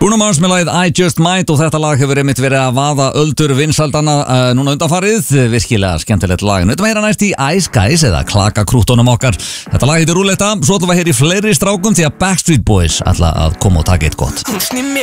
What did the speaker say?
Bruno Mars með lagið I Just Might og þetta lag hefur einmitt verið að vaða öldur vinsældana núna undanfarið, virkilega skemmtilegt lag. Nú ætlum við að heyra næst í Ice Guys eða klakakrúttunum okkar. Þetta lag heitir Rúlletta, svo ætlum við að heyra í fleiri strákum því að Backstreet Boys ætla að koma og taka eitt gott.